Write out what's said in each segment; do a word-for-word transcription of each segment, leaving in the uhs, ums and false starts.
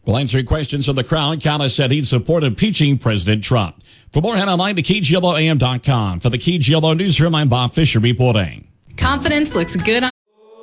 While answering questions from the crowd, Callis said he'd support impeaching President Trump. For more, head online to K G L O A M dot com. For the K G L O Newsroom, I'm Bob Fisher reporting. Confidence looks good on...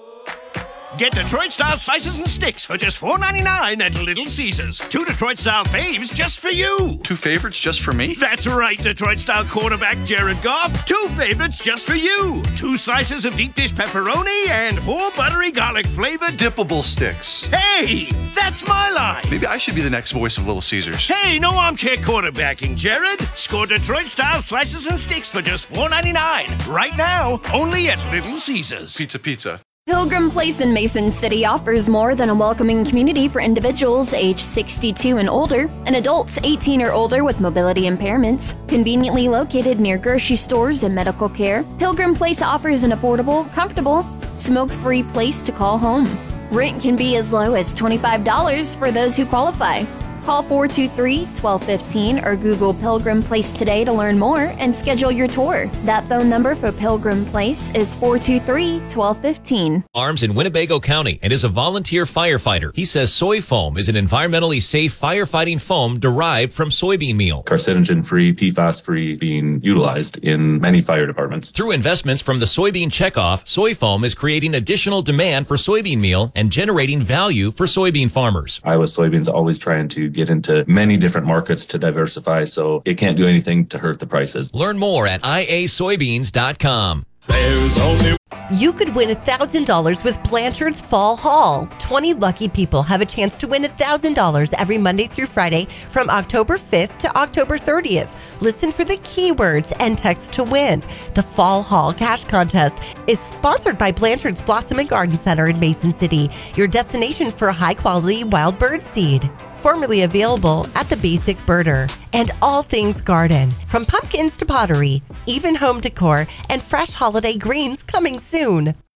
Get Detroit-style slices and sticks for just four ninety-nine at Little Caesars. Two Detroit-style faves just for you. Two favorites just for me? That's right, Detroit-style quarterback Jared Goff. Two favorites just for you. Two slices of deep dish pepperoni and four buttery garlic-flavored... dippable sticks. Hey, that's my line. Maybe I should be the next voice of Little Caesars. Hey, no armchair quarterbacking, Jared. Score Detroit-style slices and sticks for just four ninety-nine. Right now, only at Little Caesars. Pizza, pizza. Pilgrim Place in Mason City offers more than a welcoming community for individuals age sixty-two and older and adults eighteen or older with mobility impairments. Conveniently located near grocery stores and medical care, Pilgrim Place offers an affordable, comfortable, smoke-free place to call home. Rent can be as low as twenty-five dollars for those who qualify. Call four two three, one two one five or Google Pilgrim Place today to learn more and schedule your tour. That phone number for Pilgrim Place is four two three, one two one five. Arms in Winnebago County and is a volunteer firefighter. He says soy foam is an environmentally safe firefighting foam derived from soybean meal. Carcinogen-free, P FAS-free, being utilized in many fire departments. Through investments from the soybean checkoff, soy foam is creating additional demand for soybean meal and generating value for soybean farmers. Iowa Soybeans always trying to get into many different markets to diversify, so it can't do anything to hurt the prices. Learn more at I A soybeans dot com. There's only You could win one thousand dollars with Blanchard's Fall Haul. twenty lucky people have a chance to win one thousand dollars every Monday through Friday from October fifth to October thirtieth. Listen for the keywords and text to win. The Fall Haul Cash Contest is sponsored by Blanchard's Blossom and Garden Center in Mason City, your destination for high-quality wild bird seed. Formerly available at the Basic Birder. And all things garden, from pumpkins to pottery, even home decor, and fresh holiday greens coming soon.